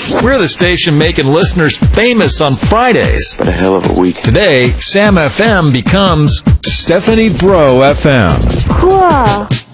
We're the station making listeners famous on Fridays. What a hell of a week. Today, Sam FM becomes Stephanie Bro FM. Cool.